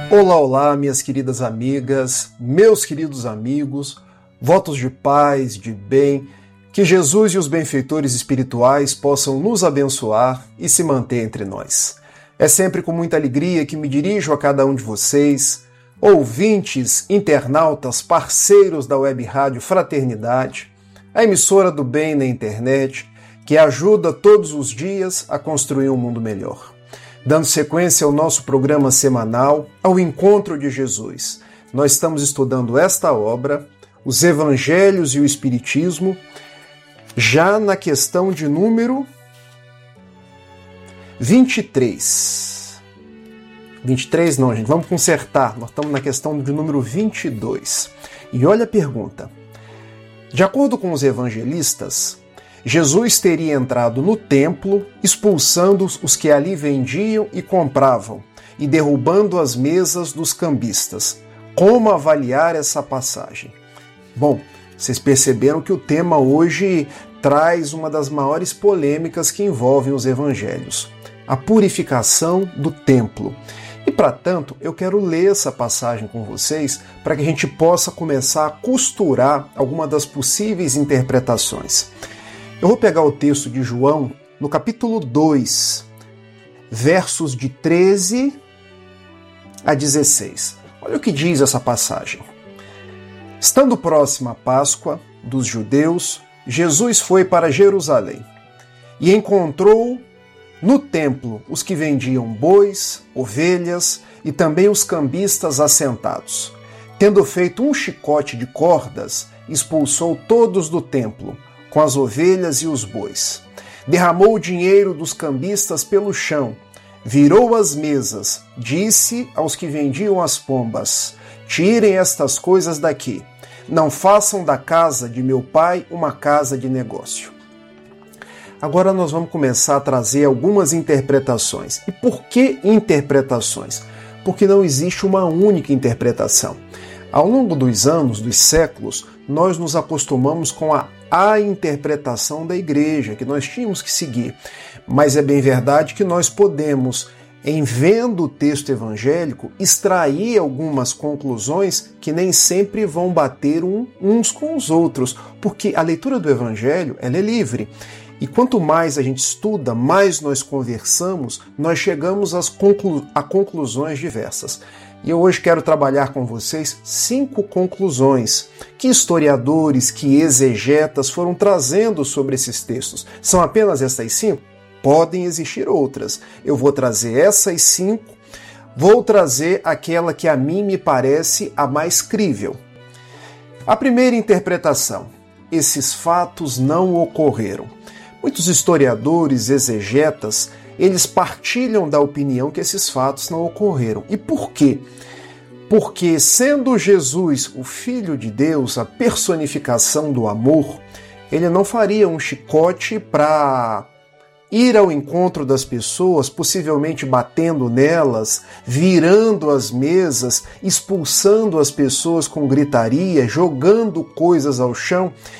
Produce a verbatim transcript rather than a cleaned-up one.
Olá, olá, minhas queridas amigas, meus queridos amigos, votos de paz, de bem, que Jesus e os benfeitores espirituais possam nos abençoar e se manter entre nós. É sempre com muita alegria que me dirijo a cada um de vocês, ouvintes, internautas, parceiros da Web Rádio Fraternidade, a emissora do bem na internet, que ajuda todos os dias a construir um mundo melhor. Dando sequência ao nosso programa semanal, ao Encontro de Jesus. Nós estamos estudando esta obra, os Evangelhos e o Espiritismo, já na questão de número vinte e três. vinte e três não, gente, vamos consertar. Nós estamos na questão de número vinte e dois. E olha a pergunta. De acordo com os evangelistas, Jesus teria entrado no templo, expulsando os que ali vendiam e compravam, e derrubando as mesas dos cambistas. Como avaliar essa passagem? Bom, vocês perceberam que o tema hoje traz uma das maiores polêmicas que envolvem os evangelhos: a purificação do templo. E, para tanto, eu quero ler essa passagem com vocês para que a gente possa começar a costurar alguma das possíveis interpretações. Eu vou pegar o texto de João, no capítulo dois, versos de treze a dezesseis. Olha o que diz essa passagem. Estando próxima a Páscoa dos judeus, Jesus foi para Jerusalém e encontrou no templo os que vendiam bois, ovelhas e também os cambistas assentados. Tendo feito um chicote de cordas, expulsou todos do templo, com as ovelhas e os bois. Derramou o dinheiro dos cambistas pelo chão, virou as mesas, disse aos que vendiam as pombas: tirem estas coisas daqui, não façam da casa de meu pai uma casa de negócio. Agora nós vamos começar a trazer algumas interpretações. E por que interpretações? Porque não existe uma única interpretação. Ao longo dos anos, dos séculos, nós nos acostumamos com a a interpretação da igreja, que nós tínhamos que seguir. Mas é bem verdade que nós podemos, em vendo o texto evangélico, extrair algumas conclusões que nem sempre vão bater um, uns com os outros, porque a leitura do evangelho ela é livre. E quanto mais a gente estuda, mais nós conversamos, nós chegamos às conclu- a conclusões diversas. E eu hoje quero trabalhar com vocês cinco conclusões que historiadores, que exegetas foram trazendo sobre esses textos. São apenas essas cinco? Podem existir outras. Eu vou trazer essas cinco, vou trazer aquela que a mim me parece a mais crível. A primeira interpretação: esses fatos não ocorreram. Muitos historiadores, exegetas, eles partilham da opinião que esses fatos não ocorreram. E por quê? Porque, sendo Jesus o Filho de Deus, a personificação do amor, ele não faria um chicote para ir ao encontro das pessoas, possivelmente batendo nelas, virando as mesas, expulsando as pessoas com gritaria, jogando coisas ao chão.